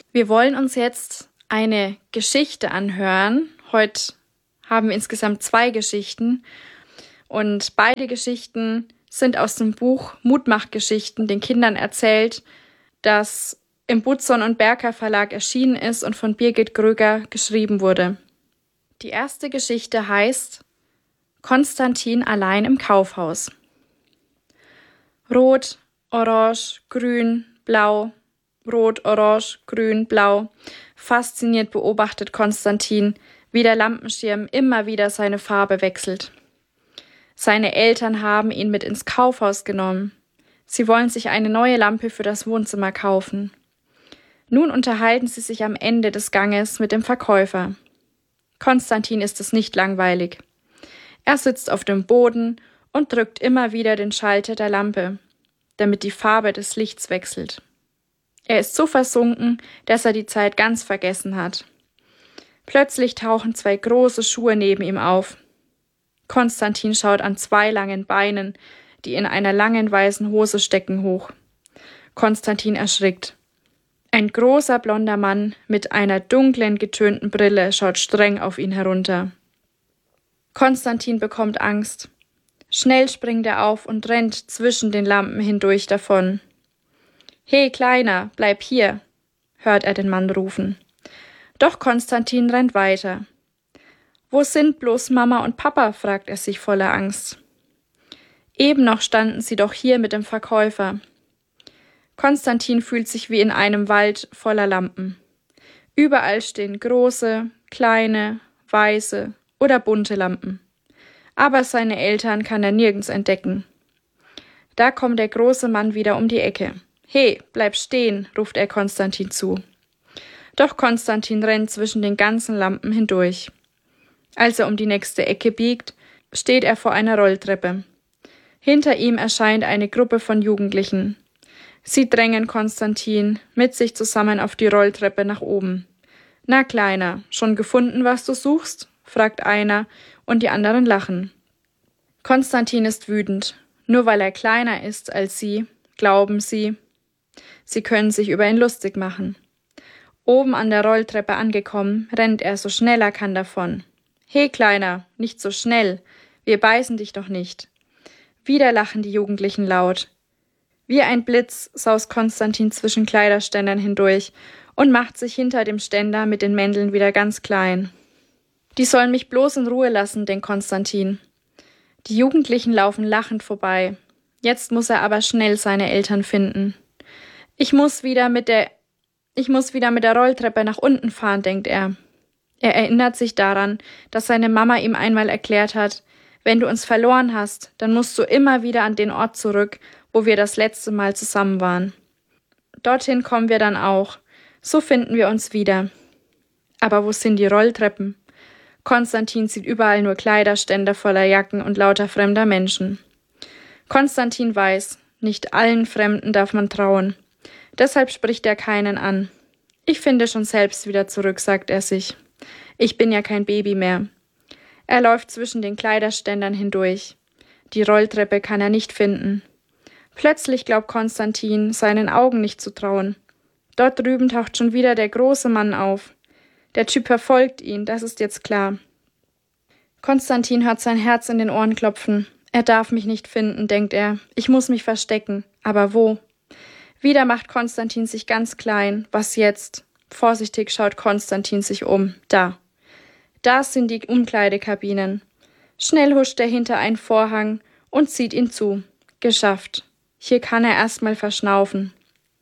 Wir wollen uns jetzt eine Geschichte anhören. Heute haben wir insgesamt 2 Geschichten und beide Geschichten sind aus dem Buch Mutmachgeschichten den Kindern erzählt, das im Butzon und Berker Verlag erschienen ist und von Birgit Gröger geschrieben wurde. Die erste Geschichte heißt Konstantin allein im Kaufhaus. Rot, orange, grün, blau. Rot, orange, grün, blau. Fasziniert beobachtet Konstantin, wie der Lampenschirm immer wieder seine Farbe wechselt. Seine Eltern haben ihn mit ins Kaufhaus genommen. Sie wollen sich eine neue Lampe für das Wohnzimmer kaufen. Nun unterhalten sie sich am Ende des Ganges mit dem Verkäufer. Konstantin ist es nicht langweilig. Er sitzt auf dem Boden und drückt immer wieder den Schalter der Lampe, damit die Farbe des Lichts wechselt. Er ist so versunken, dass er die Zeit ganz vergessen hat. Plötzlich tauchen 2 große Schuhe neben ihm auf. Konstantin schaut an 2 langen Beinen, die in einer langen weißen Hose stecken, hoch. Konstantin erschrickt. Ein großer blonder Mann mit einer dunklen, getönten Brille schaut streng auf ihn herunter. Konstantin bekommt Angst. Schnell springt er auf und rennt zwischen den Lampen hindurch davon. »Hey, Kleiner, bleib hier«, hört er den Mann rufen. Doch Konstantin rennt weiter. »Wo sind bloß Mama und Papa?« fragt er sich voller Angst. Eben noch standen sie doch hier mit dem Verkäufer. Konstantin fühlt sich wie in einem Wald voller Lampen. Überall stehen große, kleine, weiße oder bunte Lampen. Aber seine Eltern kann er nirgends entdecken. Da kommt der große Mann wieder um die Ecke. »Hey, bleib stehen«, ruft er Konstantin zu. Doch Konstantin rennt zwischen den ganzen Lampen hindurch. Als er um die nächste Ecke biegt, steht er vor einer Rolltreppe. Hinter ihm erscheint eine Gruppe von Jugendlichen. Sie drängen Konstantin mit sich zusammen auf die Rolltreppe nach oben. »Na, Kleiner, schon gefunden, was du suchst?« fragt einer, und die anderen lachen. Konstantin ist wütend. Nur weil er kleiner ist als sie, glauben sie, sie können sich über ihn lustig machen. Oben an der Rolltreppe angekommen, rennt er so schnell er kann davon. »Hey, Kleiner, nicht so schnell, wir beißen dich doch nicht.« Wieder lachen die Jugendlichen laut. Wie ein Blitz saust Konstantin zwischen Kleiderständern hindurch und macht sich hinter dem Ständer mit den Mänteln wieder ganz klein. Die sollen mich bloß in Ruhe lassen, denkt Konstantin. Die Jugendlichen laufen lachend vorbei. Jetzt muss er aber schnell seine Eltern finden. Ich muss wieder mit der Rolltreppe nach unten fahren, denkt er. Er erinnert sich daran, dass seine Mama ihm einmal erklärt hat, wenn du uns verloren hast, dann musst du immer wieder an den Ort zurück, wo wir das letzte Mal zusammen waren. Dorthin kommen wir dann auch. So finden wir uns wieder. Aber wo sind die Rolltreppen? Konstantin sieht überall nur Kleiderständer voller Jacken und lauter fremder Menschen. Konstantin weiß, nicht allen Fremden darf man trauen. Deshalb spricht er keinen an. Ich finde schon selbst wieder zurück, sagt er sich. Ich bin ja kein Baby mehr. Er läuft zwischen den Kleiderständern hindurch. Die Rolltreppe kann er nicht finden. Plötzlich glaubt Konstantin, seinen Augen nicht zu trauen. Dort drüben taucht schon wieder der große Mann auf. Der Typ verfolgt ihn, das ist jetzt klar. Konstantin hört sein Herz in den Ohren klopfen. Er darf mich nicht finden, denkt er. Ich muss mich verstecken. Aber wo? Wieder macht Konstantin sich ganz klein. Was jetzt? Vorsichtig schaut Konstantin sich um. Da. Da sind die Umkleidekabinen. Schnell huscht er hinter einen Vorhang und zieht ihn zu. Geschafft. Hier kann er erstmal verschnaufen.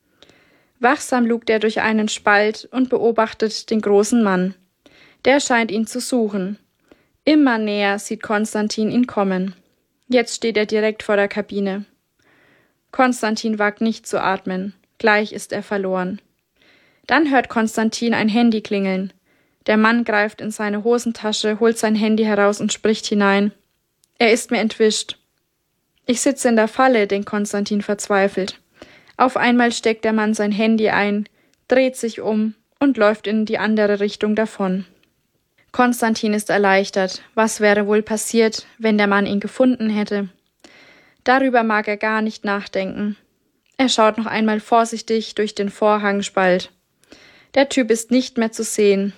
Wachsam lugt er durch einen Spalt und beobachtet den großen Mann. Der scheint ihn zu suchen. Immer näher sieht Konstantin ihn kommen. Jetzt steht er direkt vor der Kabine. Konstantin wagt nicht zu atmen. Gleich ist er verloren. Dann hört Konstantin ein Handy klingeln. Der Mann greift in seine Hosentasche, holt sein Handy heraus und spricht hinein. Er ist mir entwischt. Ich sitze in der Falle, denkt Konstantin verzweifelt. Auf einmal steckt der Mann sein Handy ein, dreht sich um und läuft in die andere Richtung davon. Konstantin ist erleichtert. Was wäre wohl passiert, wenn der Mann ihn gefunden hätte? Darüber mag er gar nicht nachdenken. Er schaut noch einmal vorsichtig durch den Vorhangspalt. Der Typ ist nicht mehr zu sehen.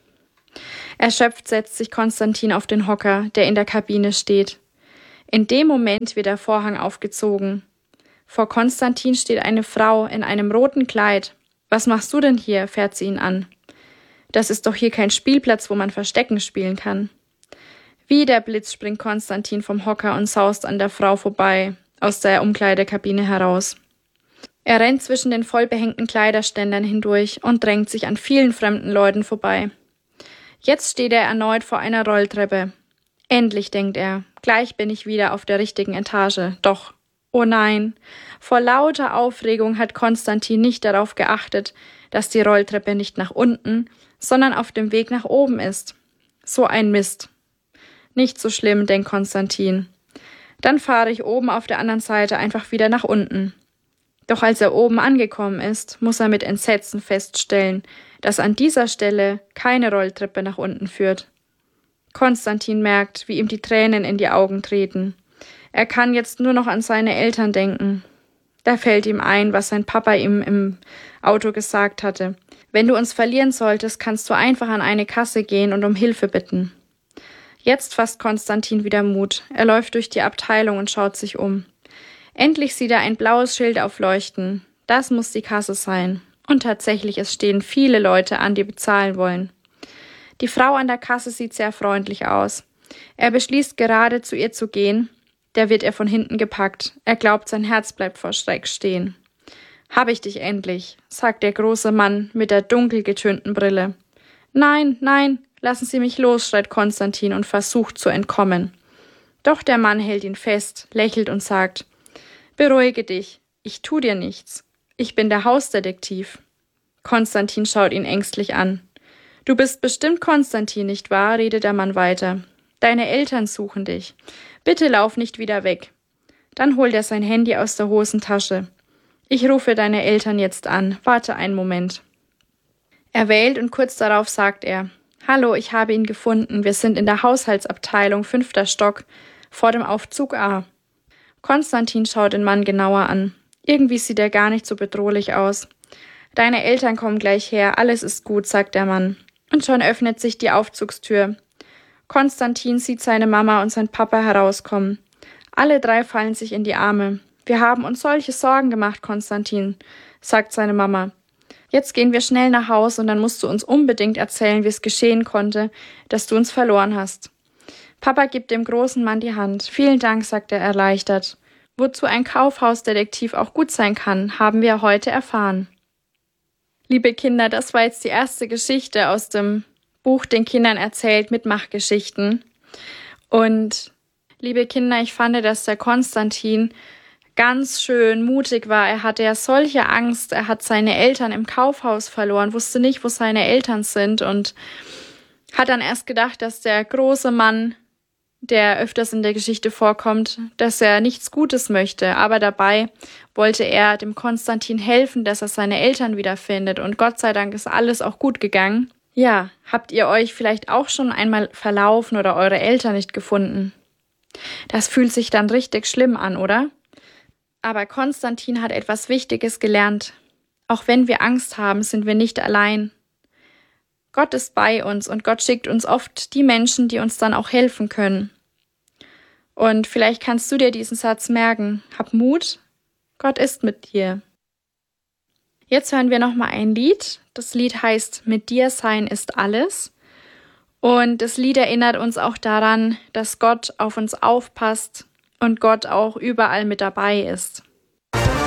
Erschöpft setzt sich Konstantin auf den Hocker, der in der Kabine steht. In dem Moment wird der Vorhang aufgezogen. Vor Konstantin steht eine Frau in einem roten Kleid. »Was machst du denn hier?« fährt sie ihn an. »Das ist doch hier kein Spielplatz, wo man Verstecken spielen kann.« Wie der Blitz springt Konstantin vom Hocker und saust an der Frau vorbei, aus der Umkleidekabine heraus. Er rennt zwischen den vollbehängten Kleiderständern hindurch und drängt sich an vielen fremden Leuten vorbei. Jetzt steht er erneut vor einer Rolltreppe. Endlich, denkt er, gleich bin ich wieder auf der richtigen Etage. Doch, oh nein, vor lauter Aufregung hat Konstantin nicht darauf geachtet, dass die Rolltreppe nicht nach unten, sondern auf dem Weg nach oben ist. So ein Mist. Nicht so schlimm, denkt Konstantin. Dann fahre ich oben auf der anderen Seite einfach wieder nach unten. Doch als er oben angekommen ist, muss er mit Entsetzen feststellen, dass an dieser Stelle keine Rolltreppe nach unten führt. Konstantin merkt, wie ihm die Tränen in die Augen treten. Er kann jetzt nur noch an seine Eltern denken. Da fällt ihm ein, was sein Papa ihm im Auto gesagt hatte. Wenn du uns verlieren solltest, kannst du einfach an eine Kasse gehen und um Hilfe bitten. Jetzt fasst Konstantin wieder Mut. Er läuft durch die Abteilung und schaut sich um. Endlich sieht er ein blaues Schild aufleuchten. Das muss die Kasse sein. Und tatsächlich, es stehen viele Leute an, die bezahlen wollen. Die Frau an der Kasse sieht sehr freundlich aus. Er beschließt gerade, zu ihr zu gehen. Da wird er von hinten gepackt. Er glaubt, sein Herz bleibt vor Schreck stehen. »Hab ich dich endlich«, sagt der große Mann mit der dunkel getönten Brille. »Nein, nein, lassen Sie mich los«, schreit Konstantin und versucht zu entkommen. Doch der Mann hält ihn fest, lächelt und sagt: »Beruhige dich, ich tu dir nichts. Ich bin der Hausdetektiv.« Konstantin schaut ihn ängstlich an. »Du bist bestimmt Konstantin, nicht wahr?«, redet der Mann weiter. »Deine Eltern suchen dich. Bitte lauf nicht wieder weg.« Dann holt er sein Handy aus der Hosentasche. »Ich rufe deine Eltern jetzt an. Warte einen Moment.« Er wählt und kurz darauf sagt er: »Hallo, ich habe ihn gefunden. Wir sind in der Haushaltsabteilung, 5. Stock, vor dem Aufzug A.« Konstantin schaut den Mann genauer an. Irgendwie sieht er gar nicht so bedrohlich aus. »Deine Eltern kommen gleich her, alles ist gut«, sagt der Mann. Und schon öffnet sich die Aufzugstür. Konstantin sieht seine Mama und sein Papa herauskommen. Alle drei fallen sich in die Arme. »Wir haben uns solche Sorgen gemacht, Konstantin«, sagt seine Mama. »Jetzt gehen wir schnell nach Haus und dann musst du uns unbedingt erzählen, wie es geschehen konnte, dass du uns verloren hast.« Papa gibt dem großen Mann die Hand. »Vielen Dank«, sagt er erleichtert. Wozu ein Kaufhausdetektiv auch gut sein kann, haben wir heute erfahren. Liebe Kinder, das war jetzt die erste Geschichte aus dem Buch Den Kindern erzählt Mitmachgeschichten. Und liebe Kinder, ich fand, dass der Konstantin ganz schön mutig war. Er hatte ja solche Angst. Er hat seine Eltern im Kaufhaus verloren, wusste nicht, wo seine Eltern sind und hat dann erst gedacht, dass der große Mann, der öfters in der Geschichte vorkommt, dass er nichts Gutes möchte. Aber dabei wollte er dem Konstantin helfen, dass er seine Eltern wiederfindet. Und Gott sei Dank ist alles auch gut gegangen. Ja, habt ihr euch vielleicht auch schon einmal verlaufen oder eure Eltern nicht gefunden? Das fühlt sich dann richtig schlimm an, oder? Aber Konstantin hat etwas Wichtiges gelernt. Auch wenn wir Angst haben, sind wir nicht allein. Gott ist bei uns und Gott schickt uns oft die Menschen, die uns dann auch helfen können. Und vielleicht kannst du dir diesen Satz merken. Hab Mut, Gott ist mit dir. Jetzt hören wir nochmal ein Lied. Das Lied heißt Mit dir sein ist alles. Und das Lied erinnert uns auch daran, dass Gott auf uns aufpasst und Gott auch überall mit dabei ist.